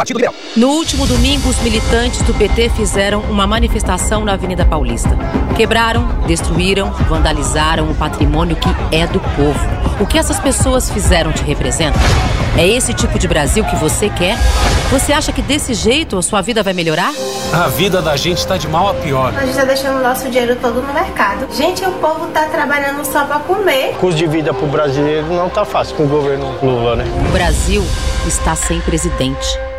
Partido Liberal. No último domingo, os militantes do PT fizeram uma manifestação na Avenida Paulista. Quebraram, destruíram, vandalizaram o patrimônio que é do povo. O que essas pessoas fizeram te representa? É esse tipo de Brasil que você quer? Você acha que desse jeito a sua vida vai melhorar? A vida da gente tá de mal a pior. A gente tá deixando o nosso dinheiro todo no mercado. Gente, o povo tá trabalhando só pra comer. O custo de vida pro brasileiro não tá fácil com o governo Lula, né? O Brasil está sem presidente.